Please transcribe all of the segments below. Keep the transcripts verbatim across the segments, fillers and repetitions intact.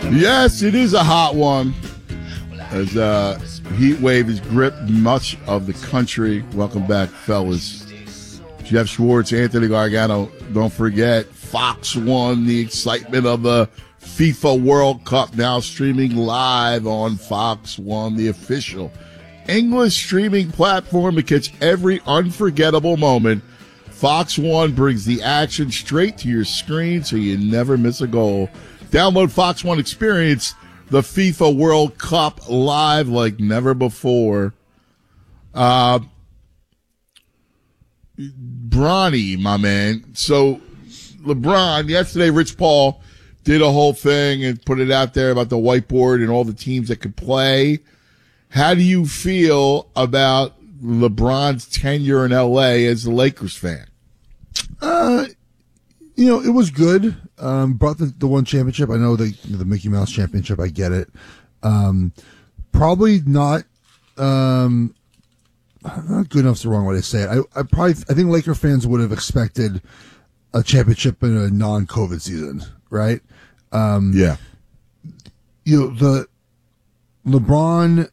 Yes, it is a hot one. As uh, heat wave has gripped much of the country. Welcome back, fellas. Jeff Schwartz, Anthony Gargano. Don't forget, Fox one, the excitement of the FIFA World Cup, now streaming live on Fox one, the official English streaming platform to catch every unforgettable moment. Fox one brings the action straight to your screen so you never miss a goal. Download Fox one Experience the FIFA World Cup live like never before. Uh, Bronny, my man. So, LeBron, yesterday, Rich Paul did a whole thing and put it out there about the whiteboard and all the teams that could play. How do you feel about LeBron's tenure in L A as a Lakers fan? Uh, you know, it was good. Um, brought the, the one championship. I know the the Mickey Mouse championship. I get it. Um, probably not. Um, not good enough's the wrong way to say it. I, I probably I think Laker fans would have expected a championship in a non-COVID season, right? Um, yeah. You know, the LeBron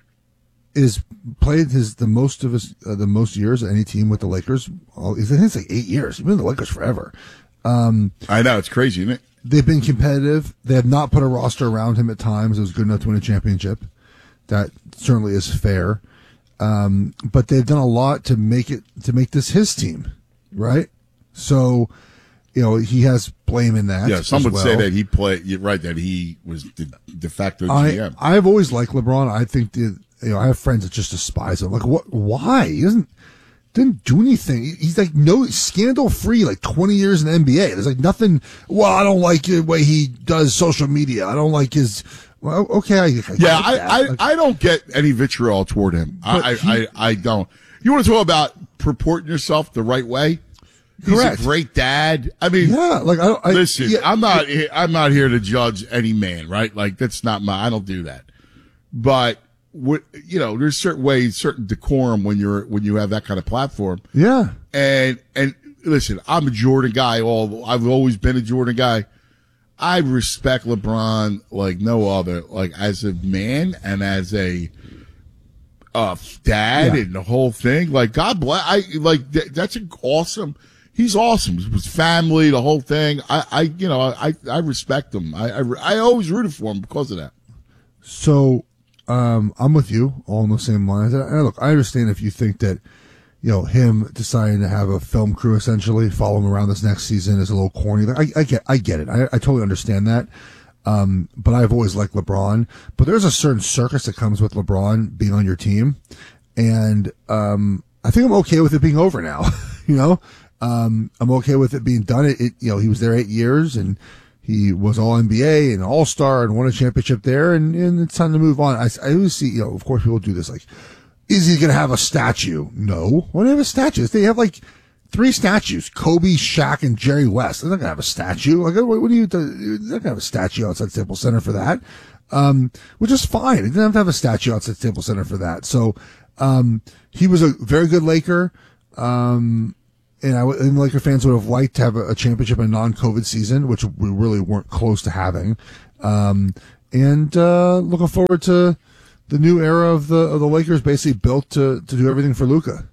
is played his the most of his uh, the most years of any team with the Lakers. I think it's like eight years. He's been in the Lakers forever. Um, I know, it's crazy, isn't it? They've been competitive. They have not put a roster around him at times. It was good enough to win a championship. That certainly is fair. Um, but they've done a lot to make it to make this his team, right? So, you know, he has blame in that. Yeah, some would well. say that he played. You're right, that he was the de facto I, G M. I've always liked LeBron. I think the, you know, I have friends that just despise him. Like, what? Why? He doesn't didn't do anything. He's like no scandal free. Like twenty years in the N B A. There's like nothing. Well, I don't like the way he does social media. I don't like his. Well, okay. I, I yeah, I, I, like, I don't get any vitriol toward him. I, he, I, I don't. You want to talk about purporting yourself the right way? He's correct. a great dad. I mean, yeah. Like I, I listen, yeah, I'm not. I'm not here to judge any man, right? Like that's not my. I don't do that. But what you know, there's certain ways, certain decorum when you're when you have that kind of platform. Yeah. And and listen, I'm a Jordan guy. All I've always been a Jordan guy. I respect LeBron like no other, like as a man and as a uh, dad yeah. and the whole thing. Like God bless. I like th- that's an awesome. He's awesome. His family, the whole thing. I, I you know, I, I respect him. I, I, I always rooted for him because of that. So, um, I'm with you all in the same lines. And look, I understand if you think that, you know, him deciding to have a film crew essentially follow him around this next season is a little corny. Like, I, I get, I get it. I, I totally understand that. Um, but I've always liked LeBron. But there's a certain circus that comes with LeBron being on your team, and um, I think I'm okay with it being over now. you know. Um, I'm okay with it being done. It, it, you know, he was there eight years and he was all N B A and all star and won a championship there. And, and it's time to move on. I, I always see, you know, of course people do this. Like, is he going to have a statue? No. Why do they have a statue? They have like three statues, Kobe, Shaq, and Jerry West. They're not going to have a statue. Like, what, what do you, they're not going to have a statue outside Staples Center for that. Um, which is fine. They didn't have to have a statue outside Staples Center for that. So, um, he was a very good Laker. Um, And, I, and Laker fans would have liked to have a, a championship in a non-COVID season, which we really weren't close to having. Um, and uh, looking forward to the new era of the of the Lakers, basically built to to do everything for Luka.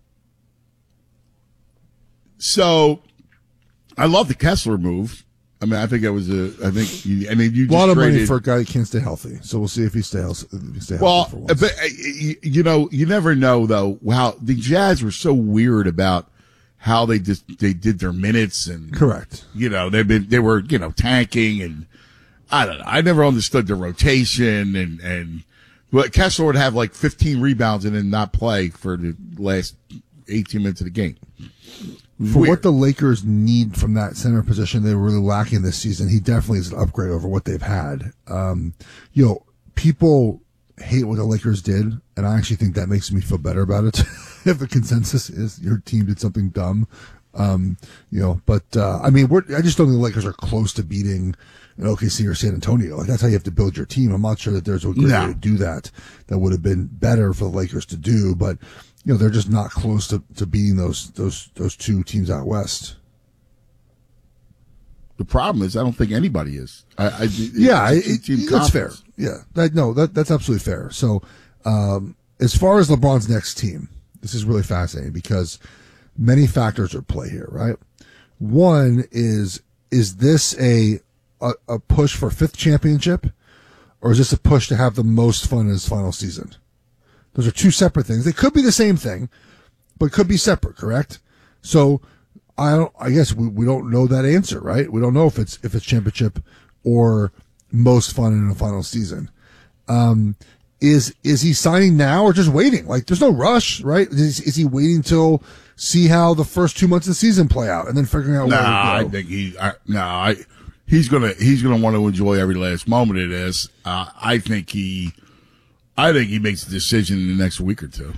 So, I love the Kessler move. I mean, I think it was a. I think you, I mean you A just lot of traded, money for a guy that can't stay healthy. So we'll see if he stays if he stay well, healthy for once. but uh, you know, you never know though. How the Jazz were so weird about how they just they did their minutes and correct. You know, they've been they were you know tanking and I don't know. I never understood the rotation and and but Kessler would have like fifteen rebounds and then not play for the last eighteen minutes of the game. For Weird. what the Lakers need from that center position, they were really lacking this season. He definitely is an upgrade over what they've had. Um, you know, people hate what the Lakers did, and I actually think that makes me feel better about it. If the consensus is your team did something dumb, um, you know, but uh, I mean, we're, I just don't think the Lakers are close to beating an O K C or San Antonio. Like that's how you have to build your team. I'm not sure that there's a great no. way to do that. That would have been better for the Lakers to do, but you know, they're just not close to, to beating those those those two teams out west. the problem is I don't think anybody is. I, I yeah, it, team it, that's fair. Yeah, that, no, that that's absolutely fair. So, um, as far as LeBron's next team, this is really fascinating because many factors are at play here, right? One is is this a a, a push for fifth championship, or is this a push to have the most fun in his final season? Those are two separate things. They could be the same thing, but could be separate, correct? So I don't, I guess we, we don't know that answer, right? We don't know if it's if it's championship or most fun in a final season. Um, is is he signing now or just waiting? Like, there's no rush, right? Is, is he waiting till see how the first two months of the season play out and then figuring out? Nah, where to I go? think he. I, no, I. He's gonna he's gonna want to enjoy every last moment of this. Uh, I think he. I think he makes a decision in the next week or two.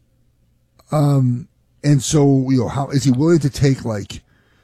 Um, and so, you know, how is he willing to take, like,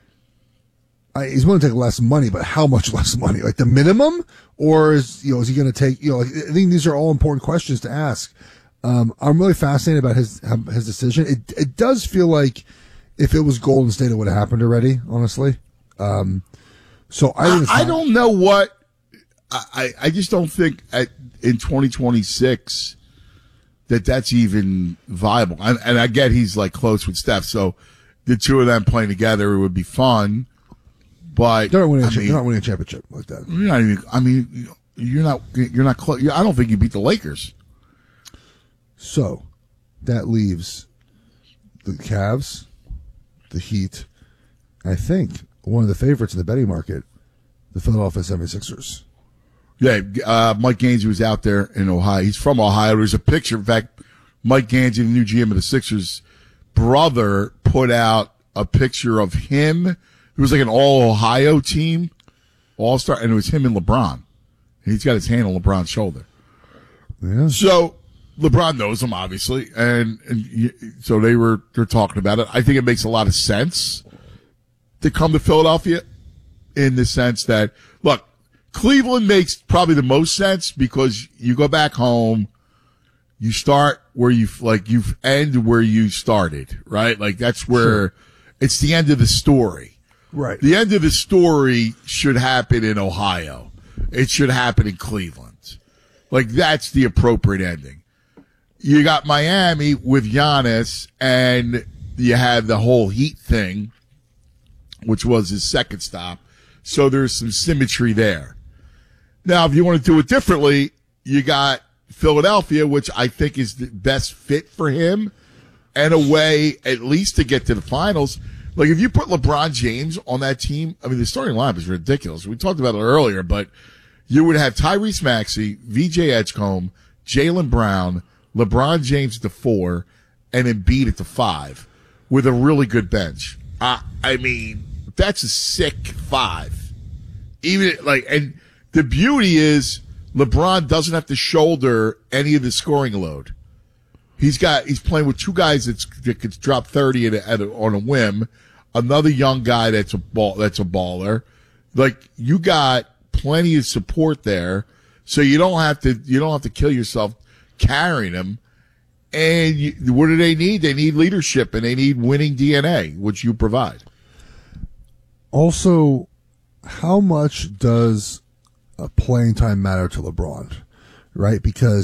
I, he's willing to take less money, but how much less money? Like the minimum? Or is, you know, is he going to take, you know, like, I think these are all important questions to ask. Um, I'm really fascinated about his, his decision. It, it does feel like if it was Golden State, it would have happened already, honestly. Um, so I, think it's I, I not, don't know what, I, I just don't think at, in twenty twenty-six that that's even viable. And, and I get he's like close with Steph, so the two of them playing together it would be fun. But they're not winning, I a, cha- mean, they're not winning a championship like that. you're not even. I mean, you're not. You're not close. I don't think you beat the Lakers. So that leaves the Cavs, the Heat, I think one of the favorites in the betting market, the Philadelphia seventy-sixers. Yeah, uh, Mike Gansey was out there in Ohio. He's from Ohio. There's a picture. In fact, Mike Gansey, the new G M of the Sixers, brother, put out a picture of him. It was like an all-Ohio team, all-star, and it was him and LeBron. He's got his hand on LeBron's shoulder. Yeah. So LeBron knows him, obviously, and, and he, so they were they're talking about it. I think it makes a lot of sense to come to Philadelphia in the sense that, look, Cleveland makes probably the most sense because you go back home, you start where you like you end where you started, right? Like that's where sure. It's the end of the story. Right. The end of the story should happen in Ohio. It should happen in Cleveland. Like that's the appropriate ending. You got Miami with Giannis and you have the whole Heat thing, which was his second stop. So there's some symmetry there. Now, if you want to do it differently, you got Philadelphia, which I think is the best fit for him, and a way at least to get to the finals. Like, if you put LeBron James on that team, I mean, the starting lineup is ridiculous. We talked about it earlier, but you would have Tyrese Maxey, V J Edgecombe, Jaylen Brown, LeBron James at the four, and Embiid at the five with a really good bench. Uh, I mean, that's a sick five. Even, like, and the beauty is LeBron doesn't have to shoulder any of the scoring load. He's got, he's playing with two guys that's, that could drop thirty at a, at a, on a whim. Another young guy that's a ball, that's a baller. Like, you got plenty of support there. So you don't have to, you don't have to kill yourself carrying them. And you, what do they need? They need leadership and they need winning D N A, which you provide. Also, how much does uh, playing time matter to LeBron, right? Because